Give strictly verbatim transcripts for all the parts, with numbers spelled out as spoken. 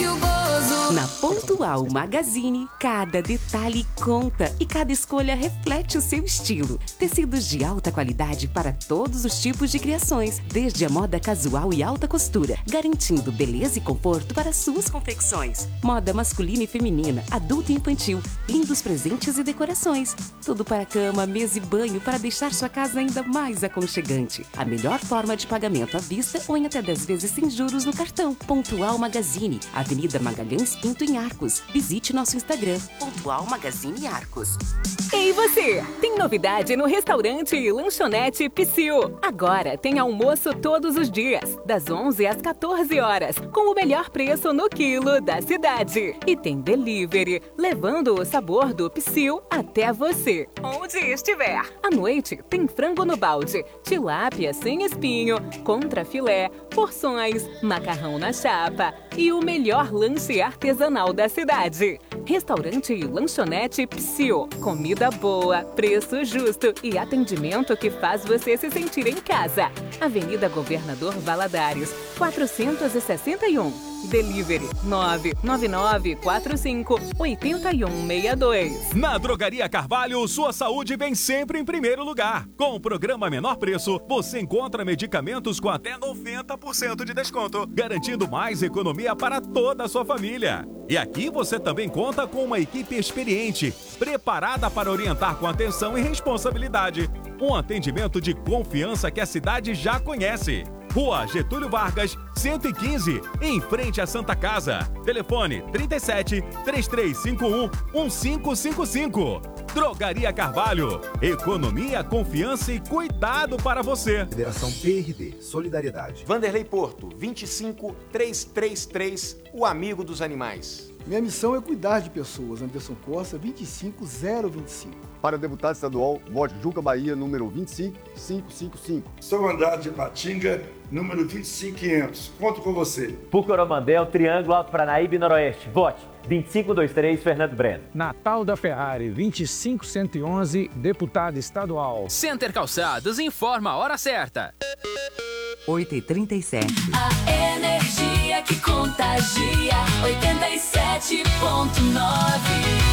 que o gozo. Na Pontual Magazine, cada detalhe conta e cada escolha reflete o seu estilo. Tecidos de alta qualidade para todos os tipos de criações, desde a moda casual e alta costura, garantindo beleza e conforto para suas confecções. Moda masculina e feminina, adulto e infantil, lindos presentes e decorações. Tudo para cama, mesa e banho para deixar sua casa ainda mais aconchegante. A melhor forma de pagamento à vista ou em até dez vezes sem juros no cartão. Pontual Magazine, Avenida Magalhães Pinto em Arcos. Visite nosso Instagram, Pontual Magazine Arcos. Ei você, tem novidade no restaurante e lanchonete Psyu. Agora tem almoço todos os dias, das onze às quatorze horas, com o melhor preço no quilo da cidade. E tem delivery, levando o sabor do Psyu até você, onde estiver. À noite tem frango no balde, tilápia sem espinho, contrafilé, porções, macarrão na chapa e o melhor lanche artesanal da cidade. Restaurante e lanchonete Psyu. Comida boa, preço justo e atendimento que faz você se sentir em casa. Avenida Governador Valadares, quatrocentos e sessenta e um. Delivery nove nove nove quatro cinco oito um seis dois. Na Drogaria Carvalho, sua saúde vem sempre em primeiro lugar. Com o programa Menor Preço, você encontra medicamentos com até noventa por cento de desconto, garantindo mais economia para toda a sua família. E aqui você também conta com uma equipe experiente, preparada para orientar com atenção e responsabilidade. Um atendimento de confiança que a cidade já conhece. Rua Getúlio Vargas, cento e quinze, em frente à Santa Casa. Telefone trinta e sete, três três cinco um, um cinco cinco cinco. Drogaria Carvalho. Economia, confiança e cuidado para você. Federação P R D, Solidariedade. Vanderlei Porto, vinte e cinco, trezentos e trinta e três, o amigo dos animais. Minha missão é cuidar de pessoas. Anderson Costa, vinte e cinco zero vinte e cinco. Para deputado estadual, vote Juca Bahia, número vinte e cinco, quinhentos e cinquenta e cinco. São Andrade de Patinga, número vinte e cinco quinhentos. Conto com você. Pucoromandel, Triângulo Alto Paranaíba e Noroeste. Vote vinte e cinco vinte e três, Fernando Breno. Natal da Ferrari, vinte e cinco cento e onze, deputado estadual. Center Calçados informa a hora certa. oito e trinta e sete. A energia que contagia. oitenta e sete ponto nove.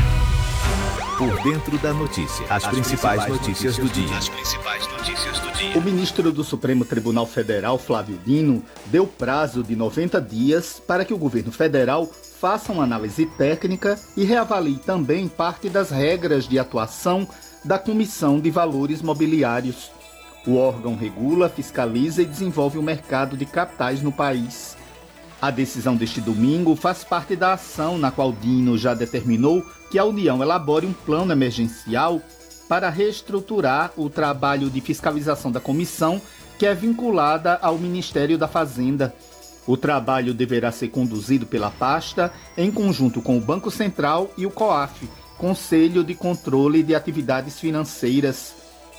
Por dentro da notícia. As, As principais, principais notícias, notícias do dia. As principais notícias do dia. O ministro do Supremo Tribunal Federal, Flávio Dino, deu prazo de noventa dias para que o governo federal faça uma análise técnica e reavalie também parte das regras de atuação da Comissão de Valores Mobiliários. O órgão regula, fiscaliza e desenvolve o mercado de capitais no país. A decisão deste domingo faz parte da ação na qual Dino já determinou que a União elabore um plano emergencial para reestruturar o trabalho de fiscalização da comissão, que é vinculada ao Ministério da Fazenda. O trabalho deverá ser conduzido pela pasta em conjunto com o Banco Central e o COAF, Conselho de Controle de Atividades Financeiras.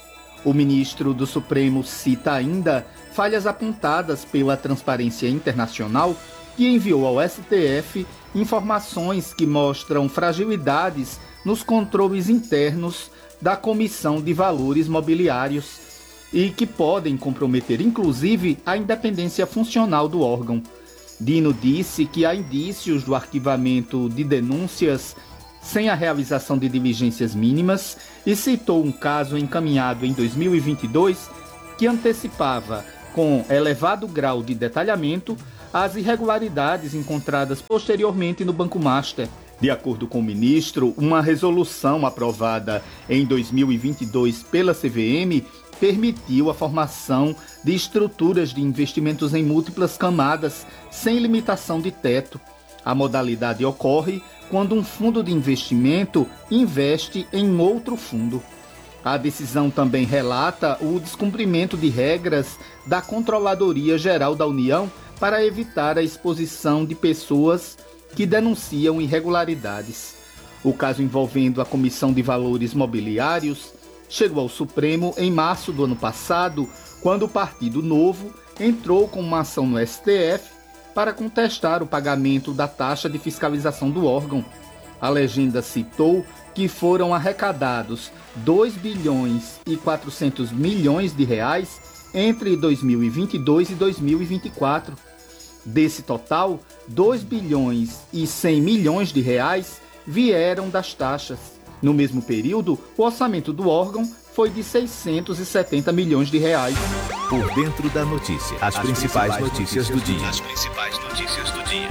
O ministro do Supremo cita ainda falhas apontadas pela Transparência Internacional, que enviou ao S T F informações que mostram fragilidades nos controles internos da Comissão de Valores Mobiliários e que podem comprometer, inclusive, a independência funcional do órgão. Dino disse que há indícios do arquivamento de denúncias sem a realização de diligências mínimas e citou um caso encaminhado em dois mil e vinte e dois que antecipava, com elevado grau de detalhamento, as irregularidades encontradas posteriormente no Banco Master. De acordo com o ministro, uma resolução aprovada em dois mil e vinte e dois pela C V M permitiu a formação de estruturas de investimentos em múltiplas camadas, sem limitação de teto. A modalidade ocorre quando um fundo de investimento investe em outro fundo. A decisão também relata o descumprimento de regras da Controladoria Geral da União para evitar a exposição de pessoas que denunciam irregularidades. O caso envolvendo a Comissão de Valores Mobiliários chegou ao Supremo em março do ano passado, quando o Partido Novo entrou com uma ação no S T F para contestar o pagamento da taxa de fiscalização do órgão. A legenda citou que foram arrecadados dois bilhões e quatrocentos milhões de reais entre dois mil e vinte e dois e dois mil e vinte e quatro. Desse total, dois bilhões e cem milhões de reais vieram das taxas. No mesmo período, o orçamento do órgão foi de seiscentos e setenta milhões de reais. Por dentro da notícia, as, as principais, principais notícias, notícias do dia. As principais notícias do dia.